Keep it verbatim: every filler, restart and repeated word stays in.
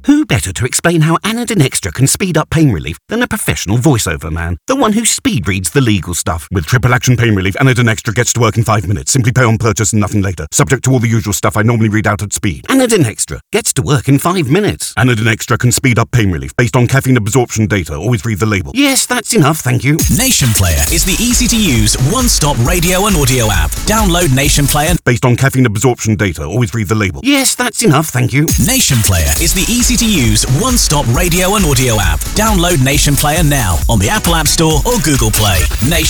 Who better to explain how Anadin Extra can speed up pain relief than a professional voiceover man? The one who speed reads the legal stuff. With triple action pain relief, Anadin Extra gets to work in five minutes. Simply pay on purchase and nothing later. Subject to all the usual stuff I normally read out at speed. Anadin Extra gets to work in five minutes. Anadin Extra can speed up pain relief based on caffeine absorption data. Always read the label. Yes, that's enough, thank you. Nation Player is the easy-to-use, one-stop radio and audio app. Download Nation Player. Based on caffeine absorption data. Always read the label. Yes, that's enough, thank you. Nation Player is the easy-to-use, one-stop radio and audio app. Download Nation Player now on the Apple App Store or Google Play. Nation